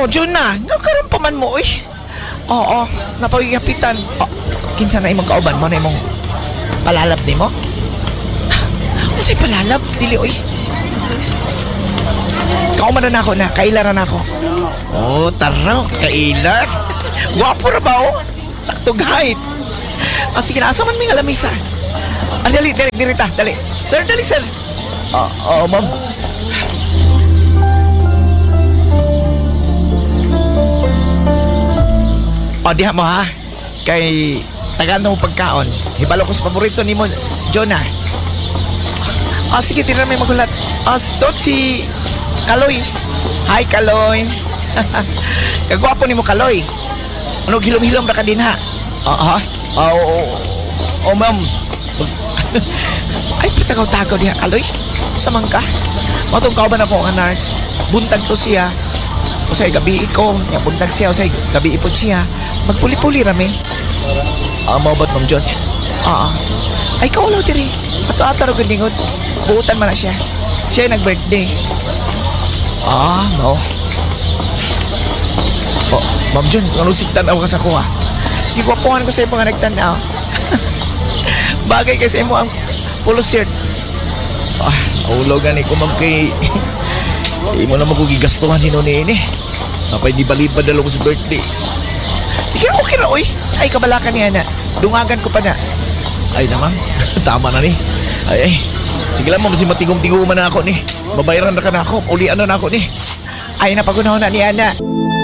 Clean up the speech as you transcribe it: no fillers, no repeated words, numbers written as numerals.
Oh, Jun na. Nagkaroon pa man mo, eh. Oo, napagigapitan. Oh, kinsa na imong kauban mo na imong palalab ni mo? Masay palalab, dili, oy. Kauman na ako na, kailaran ako. Oh, taro, kailar. Gwapo ra ba, oh? Saktong height. Ah, sige na, asa man may alamisa. Ah, dali, dirita, dali. Sir, dali, sir. Oo, ma'am. O, diha mo ha. Kay tagaan mo pagkaon. Hibalo ko sa paborito ni mo, Jonah. O, sige, tira may magulat. O, dot si Kaloy. Hi, Kaloy. Kagwapo ni mo, Kaloy. Ano, hilom-hilom na ka din ha? Oo, oo, ma'am. Ay, patagaw-tagaw diha, Kaloy. Samang ka. Matong kauban ako nga nurse. Buntag to siya. Usay gabi ko, niya buntag siya, usay gabi ipod siya. Magpuli-puli rami. Mao ba't, Ma'am John? Ay, kaulaw diri. Ato-ato ro gandingod. Buutan man na siya. Siya nag-birthday. No. Oh, Ma'am John, nganusig tanaw ka sa kuha. Igwapuhan ko sa iyo nga nagtanaw. Bagay kasi mo ang polo shirt. Ulo gani ko, Ma'am, kay... Imo na magugigastuhan ni Noni ini. Kapay di balibad dalo ko sa birthday. Sige, okay na, oy. Ay, kabalakan niya na. Dungagan ko pa na. Ay, naman. Tama na ni. Ay. Sige lang, Ma'am, kasi matigong-tigong man na ako ni. Babayaran na ka na ako. Ulian na ako ni. Ay, napagunaw na ni Ana.